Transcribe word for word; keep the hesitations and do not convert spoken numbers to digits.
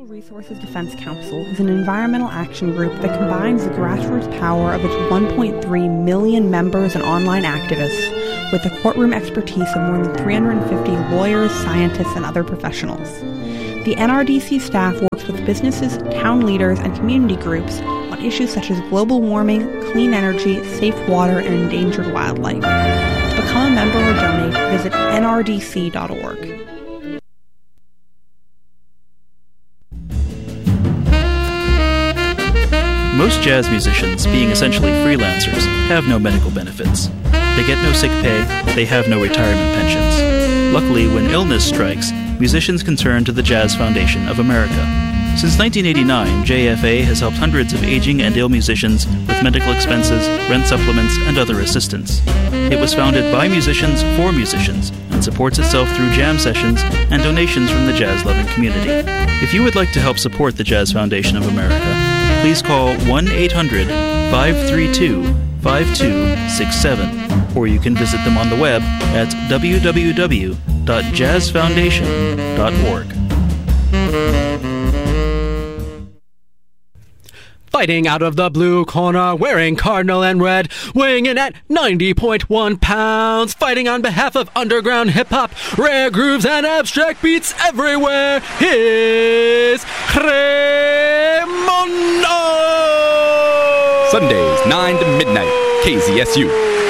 Natural Resources Defense Council is an environmental action group that combines the grassroots power of its one point three million members and online activists with the courtroom expertise of more than three hundred fifty lawyers, scientists, and other professionals. The N R D C staff works with businesses, town leaders, and community groups on issues such as global warming, clean energy, safe water, and endangered wildlife. To become a member or donate, visit N R D C dot org. Most jazz musicians, being essentially freelancers, have no medical benefits. They get no sick pay, they have no retirement pensions. Luckily, when illness strikes, musicians can turn to the Jazz Foundation of America. Since nineteen eighty-nine, J F A has helped hundreds of aging and ill musicians with medical expenses, rent supplements, and other assistance. It was founded by musicians for musicians and supports itself through jam sessions and donations from the jazz-loving community. If you would like to help support the Jazz Foundation of America, please call one eight hundred, five three two, five two six seven, or you can visit them on the web at w w w dot jazz foundation dot org. Fighting out of the blue corner, wearing cardinal and red, weighing in at ninety point one pounds, fighting on behalf of underground hip-hop, rare grooves and abstract beats everywhere, here's Raimondo! Sundays, nine to midnight, K Z S U.